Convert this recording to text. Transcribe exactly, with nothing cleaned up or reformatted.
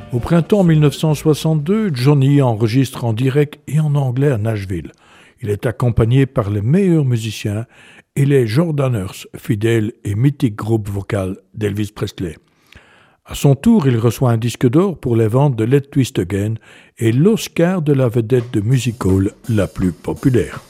Au printemps mille neuf cent soixante-deux, Johnny enregistre en direct et en anglais à Nashville. Il est accompagné par les meilleurs musiciens et les Jordaners, fidèles et mythiques groupe vocal d'Elvis Presley. À son tour, il reçoit un disque d'or pour les ventes de Let's Twist Again et l'Oscar de la vedette de music hall la plus populaire.